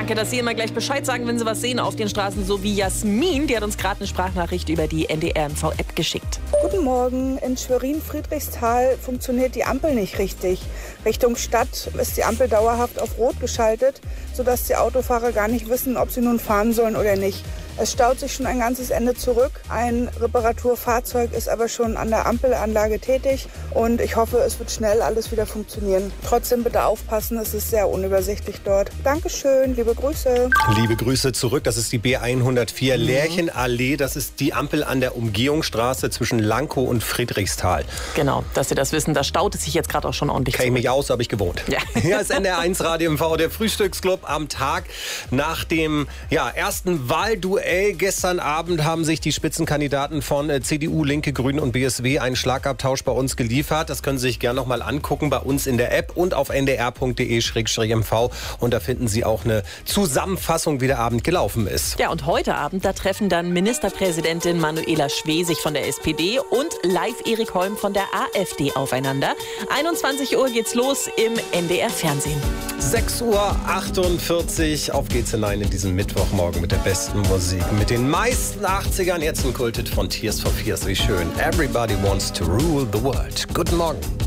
Danke, dass Sie immer gleich Bescheid sagen, wenn Sie was sehen auf den Straßen, so wie Jasmin. Die hat uns gerade eine Sprachnachricht über die NDR-MV-App geschickt. Guten Morgen. In Schwerin-Friedrichsthal funktioniert die Ampel nicht richtig. Richtung Stadt ist die Ampel dauerhaft auf Rot geschaltet, sodass die Autofahrer gar nicht wissen, ob sie nun fahren sollen oder nicht. Es staut sich schon ein ganzes Ende zurück. Ein Reparaturfahrzeug ist aber schon an der Ampelanlage tätig und ich hoffe, es wird schnell alles wieder funktionieren. Trotzdem bitte aufpassen, es ist sehr unübersichtlich dort. Dankeschön, liebe Grüße. Liebe Grüße zurück, das ist die B104 Lärchenallee. Das ist die Ampel an der Umgehungsstraße zwischen Lankow und Friedrichsthal. Genau, dass Sie das wissen, da staut es sich jetzt gerade auch schon ordentlich Kenn ich mich aus, habe ich gewohnt. Ja. Hier ist NDR1 Radio MV, der Frühstücksclub am Tag nach dem ersten Wahlduell. Gestern Abend haben sich die Spitzenkandidaten von CDU, Linke, Grünen und BSW einen Schlagabtausch bei uns geliefert. Das können Sie sich gerne noch mal angucken bei uns in der App und auf ndr.de/mv. Und da finden Sie auch eine Zusammenfassung, wie der Abend gelaufen ist. Ja, und heute Abend, da treffen dann Ministerpräsidentin Manuela Schwesig von der SPD und Live Erik Holm von der AfD aufeinander. 21 Uhr geht's los im NDR-Fernsehen. 6:48 Uhr, auf geht's hinein in diesen Mittwochmorgen mit der besten Musik. Mit den meisten 80ern, jetzt ein Kulthit von Tears for Fears. Wie schön. Everybody wants to rule the world. Guten Morgen.